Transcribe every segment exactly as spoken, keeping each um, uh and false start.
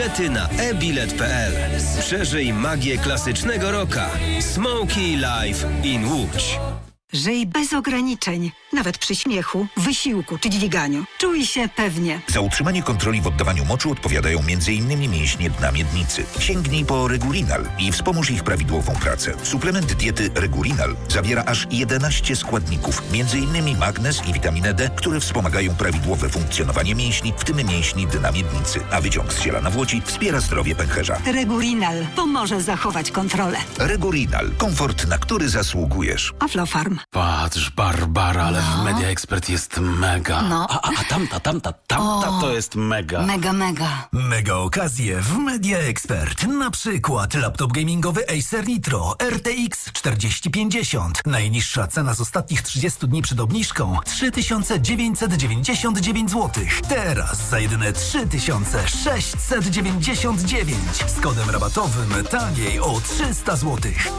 bilety na e bilet kropka p l. Przeżyj magię klasycznego rocka. Smokey Live in Łódź. Żyj bez ograniczeń, nawet przy śmiechu, wysiłku czy dźwiganiu. Czuj się pewnie. Za utrzymanie kontroli w oddawaniu moczu odpowiadają między innymi mięśnie dna miednicy. Sięgnij po Regurinal i wspomóż ich prawidłową pracę. Suplement diety Regurinal zawiera aż jedenaście składników, między innymi magnez i witaminę D, które wspomagają prawidłowe funkcjonowanie mięśni, w tym mięśni dna miednicy. A wyciąg z ziela nawłoci wspiera zdrowie pęcherza. Regurinal pomoże zachować kontrolę. Regurinal. Komfort, na który zasługujesz. Aflofarm. Patrz, Barbara, ale no. w Media Expert jest mega. No. A, a, a tamta, tamta, tamta o, to jest mega. Mega, mega. Mega okazje w Media Expert. Na przykład laptop gamingowy Acer Nitro R T X czterdzieści pięćdziesiąt. Najniższa cena z ostatnich trzydziestu dni przed obniżką trzy tysiące dziewięćset dziewięćdziesiąt dziewięć złotych. Teraz za jedyne trzy tysiące sześćset dziewięćdziesiąt dziewięć. Z kodem rabatowym taniej o trzysta złotych.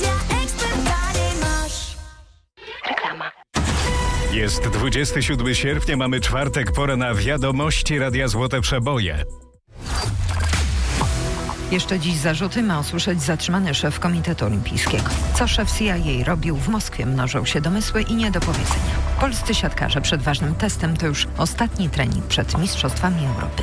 Reklama. Jest dwudziestego siódmego sierpnia, mamy czwartek, pora na wiadomości Radia Złote Przeboje. Jeszcze dziś zarzuty ma usłyszeć zatrzymany szef Komitetu Olimpijskiego. Co szef C I A robił w Moskwie, mnożą się domysły i niedopowiedzenia. Polscy siatkarze przed ważnym testem to już ostatni trening przed Mistrzostwami Europy.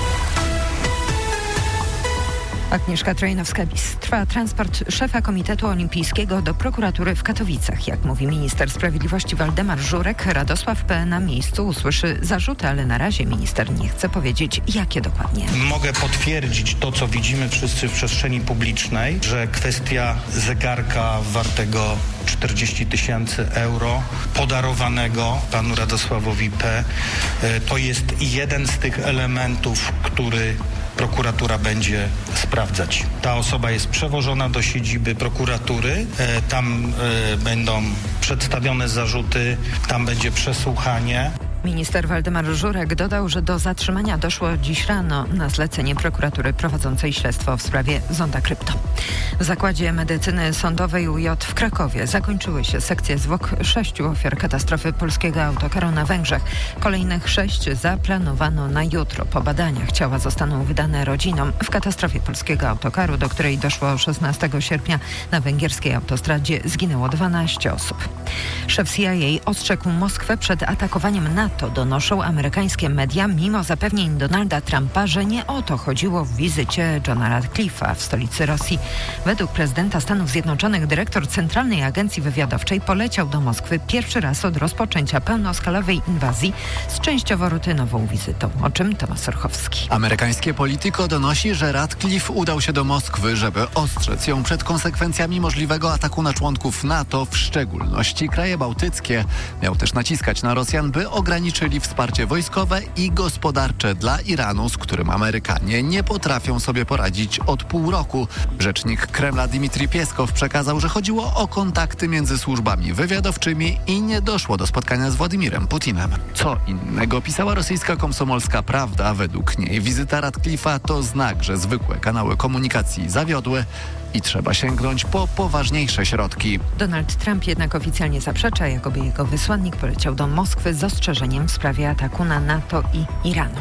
Agnieszka Trojanowska-Bis. Trwa transport szefa Komitetu Olimpijskiego do prokuratury w Katowicach. Jak mówi minister sprawiedliwości Waldemar Żurek, Radosław P. na miejscu usłyszy zarzuty, ale na razie minister nie chce powiedzieć, jakie dokładnie. Mogę potwierdzić to, co widzimy wszyscy w przestrzeni publicznej, że kwestia zegarka wartego czterdzieści tysięcy euro podarowanego panu Radosławowi P. to jest jeden z tych elementów, który prokuratura będzie sprawdzać. Ta osoba jest przewożona do siedziby prokuratury. E, tam e, będą przedstawione zarzuty, tam będzie przesłuchanie. Minister Waldemar Żurek dodał, że do zatrzymania doszło dziś rano na zlecenie prokuratury prowadzącej śledztwo w sprawie Zonda Krypto. W Zakładzie Medycyny Sądowej U J w Krakowie zakończyły się sekcje zwłok sześciu ofiar katastrofy polskiego autokaru na Węgrzech. Kolejnych sześć zaplanowano na jutro. Po badaniach ciała zostaną wydane rodzinom. W katastrofie polskiego autokaru, do której doszło szesnastego sierpnia na węgierskiej autostradzie, zginęło dwanaście osób. Szef C I A ostrzegł Moskwę przed atakowaniem NATO. To donoszą amerykańskie media, mimo zapewnień Donalda Trumpa, że nie o to chodziło w wizycie Johna Ratcliffe'a w stolicy Rosji. Według prezydenta Stanów Zjednoczonych dyrektor Centralnej Agencji Wywiadowczej poleciał do Moskwy pierwszy raz od rozpoczęcia pełnoskalowej inwazji z częściowo rutynową wizytą. O czym Tomasz Orchowski. Amerykańskie Politico donosi, że Ratcliffe udał się do Moskwy, żeby ostrzec ją przed konsekwencjami możliwego ataku na członków NATO, w szczególności kraje bałtyckie. Miał też naciskać na Rosjan, by ograniczyć czyli wsparcie wojskowe i gospodarcze dla Iranu, z którym Amerykanie nie potrafią sobie poradzić od pół roku. Rzecznik Kremla Dmitrij Pieskow przekazał, że chodziło o kontakty między służbami wywiadowczymi i nie doszło do spotkania z Władimirem Putinem. Co innego pisała rosyjska Komsomolska Prawda. Według niej wizyta Ratcliffe'a to znak, że zwykłe kanały komunikacji zawiodły i trzeba sięgnąć po poważniejsze środki. Donald Trump jednak oficjalnie zaprzecza, jakoby jego wysłannik poleciał do Moskwy z ostrzeżeniem w sprawie ataku na NATO i Iranu.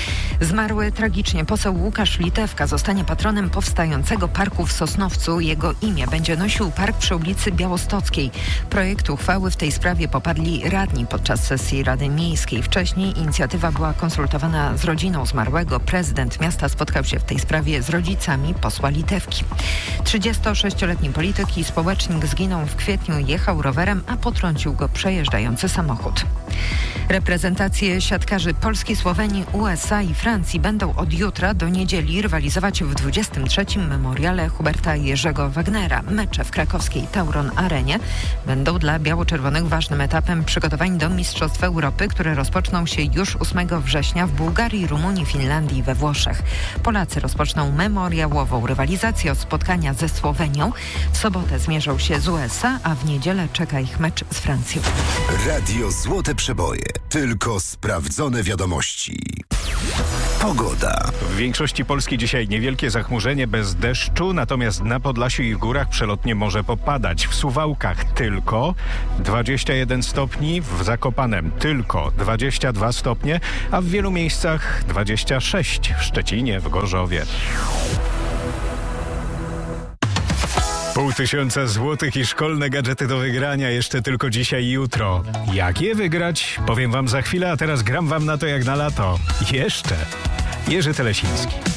Zmarły tragicznie poseł Łukasz Litewka zostanie patronem powstającego parku w Sosnowcu. Jego imię będzie nosił park przy ulicy Białostockiej. Projekt uchwały w tej sprawie poparli radni podczas sesji Rady Miejskiej. Wcześniej inicjatywa była konsultowana z rodziną zmarłego. Prezydent miasta spotkał się w tej sprawie z rodzicami posła Litewki. trzydziestosześcioletni polityk i społecznik zginął w kwietniu. Jechał rowerem, a potrącił go przejeżdżający samochód. Reprezentacje siatkarzy Polski, Słowenii, U S A i Francji będą od jutra do niedzieli rywalizować w dwudziestym trzecim memoriale Huberta Jerzego Wagnera. Mecze w krakowskiej Tauron Arenie będą dla biało-czerwonych ważnym etapem przygotowań do Mistrzostw Europy, które rozpoczną się już ósmego września w Bułgarii, Rumunii, Finlandii i we Włoszech. Polacy rozpoczną memoriałową rywalizację od spotkania ze Słowenią. W sobotę zmierzą się z U S A, a w niedzielę czeka ich mecz z Francją. Radio Złote Przeboje. Tylko sprawdzone wiadomości. Pogoda. W większości Polski dzisiaj niewielkie zachmurzenie bez deszczu, natomiast na Podlasiu i w górach przelotnie może popadać. W Suwałkach tylko dwadzieścia jeden stopni, w Zakopanem tylko dwadzieścia dwa stopnie, a w wielu miejscach dwadzieścia sześć, w Szczecinie, w Gorzowie. Pół tysiąca złotych i szkolne gadżety do wygrania jeszcze tylko dzisiaj i jutro. Jak je wygrać? Powiem wam za chwilę, a teraz gram wam na to jak na lato. Jeszcze. Jerzy Telesiński.